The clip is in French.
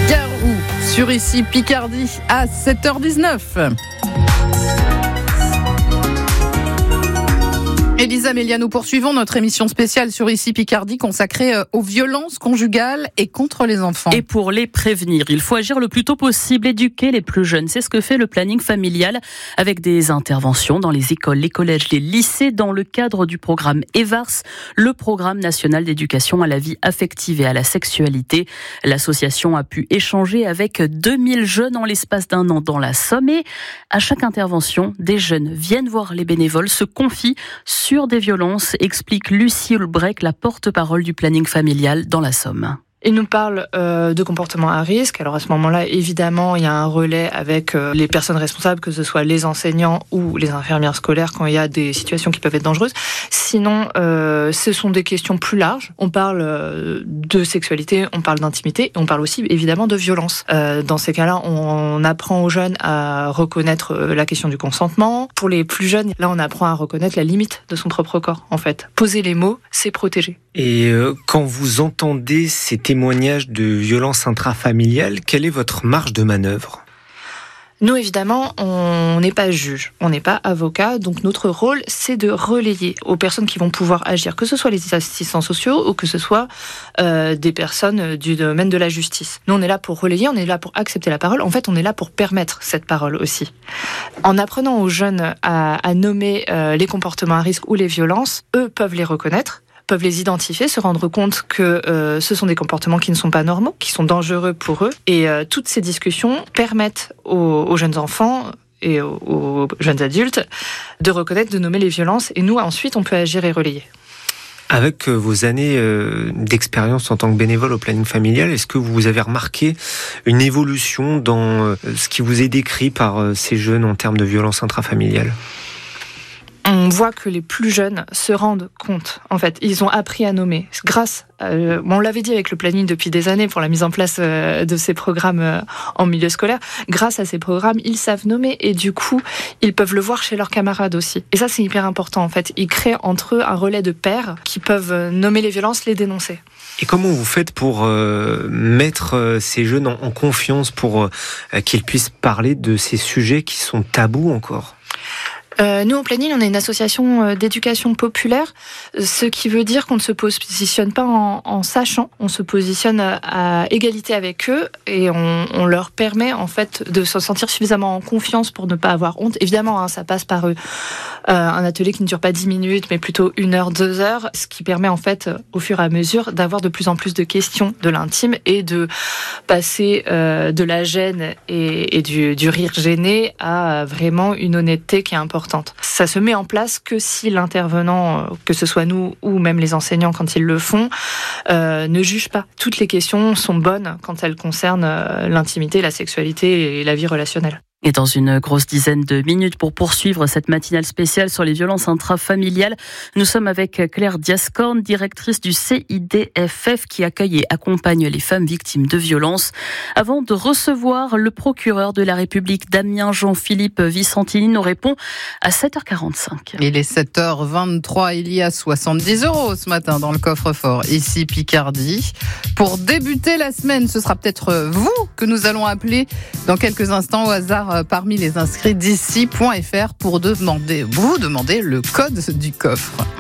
Garou sur ici Picardie à 7h19. Elisa Mélia, nous poursuivons notre émission spéciale sur ici Picardie consacrée aux violences conjugales et contre les enfants. Et pour les prévenir, il faut agir le plus tôt possible, éduquer les plus jeunes. C'est ce que fait le planning familial avec des interventions dans les écoles, les collèges, les lycées dans le cadre du programme EVARS, le programme national d'éducation à la vie affective et à la sexualité. L'association a pu échanger avec 2000 jeunes en l'espace d'un an dans la Somme et à chaque intervention, des jeunes viennent voir les bénévoles, se confient sur des violences, explique Lucie Ulbrech, la porte-parole du planning familial dans la Somme. Il nous parle de comportements à risque. Alors à ce moment-là, évidemment, il y a un relais avec les personnes responsables, que ce soit les enseignants ou les infirmières scolaires quand il y a des situations qui peuvent être dangereuses. Sinon, ce sont des questions plus larges. On parle de sexualité, on parle d'intimité, et on parle aussi évidemment de violence. Dans ces cas-là, on apprend aux jeunes à reconnaître la question du consentement. Pour les plus jeunes, là, on apprend à reconnaître la limite de son propre corps, en fait. Poser les mots, c'est protéger. Et quand vous entendez ces témoignages de violences intrafamiliales, quelle est votre marge de manœuvre ? Nous, évidemment, on n'est pas juge, on n'est pas avocat, donc notre rôle, c'est de relayer aux personnes qui vont pouvoir agir, que ce soit les assistants sociaux ou que ce soit des personnes du domaine de la justice. Nous, on est là pour relayer, on est là pour accepter la parole. En fait, on est là pour permettre cette parole aussi. En apprenant aux jeunes à nommer les comportements à risque ou les violences, eux peuvent les reconnaître, peuvent les identifier, se rendre compte que ce sont des comportements qui ne sont pas normaux, qui sont dangereux pour eux. Et toutes ces discussions permettent aux jeunes enfants et aux jeunes adultes de reconnaître, de nommer les violences. Et nous, ensuite, on peut agir et relayer. Avec vos années d'expérience en tant que bénévole au planning familial, est-ce que vous avez remarqué une évolution dans ce qui vous est décrit par ces jeunes en termes de violences intrafamiliales ? On voit que les plus jeunes se rendent compte. En fait, ils ont appris à nommer. Grâce, on l'avait dit avec le planning depuis des années pour la mise en place de ces programmes en milieu scolaire. Grâce à ces programmes, ils savent nommer et du coup, ils peuvent le voir chez leurs camarades aussi. Et ça, c'est hyper important en fait. Ils créent entre eux un relais de pairs qui peuvent nommer les violences, les dénoncer. Et comment vous faites pour mettre ces jeunes en confiance pour qu'ils puissent parler de ces sujets qui sont tabous encore ? Nous, au planning, on est une association d'éducation populaire, ce qui veut dire qu'on ne se positionne pas en sachant, on se positionne à égalité avec eux et on leur permet en fait de se sentir suffisamment en confiance pour ne pas avoir honte. Évidemment, ça passe par un atelier qui ne dure pas 10 minutes, mais plutôt 1 heure, 2 heures, ce qui permet en fait, au fur et à mesure, d'avoir de plus en plus de questions de l'intime et de passer de la gêne et du rire gêné à vraiment une honnêteté qui est importante. Ça se met en place que si l'intervenant, que ce soit nous ou même les enseignants quand ils le font, ne juge pas. Toutes les questions sont bonnes quand elles concernent l'intimité, la sexualité et la vie relationnelle. Et dans une grosse dizaine de minutes pour poursuivre cette matinale spéciale sur les violences intrafamiliales, nous sommes avec Claire Diascorne, directrice du CIDFF qui accueille et accompagne les femmes victimes de violences. Avant de recevoir le procureur de la République d'Amiens, Jean-Philippe Vicentini, nous répond à 7h45. Il est 7h23, il y a 70 € ce matin dans le coffre-fort, ici Picardie. Pour débuter la semaine, ce sera peut-être vous que nous allons appeler dans quelques instants au hasard parmi les inscrits d'ici.fr pour vous demander le code du coffre.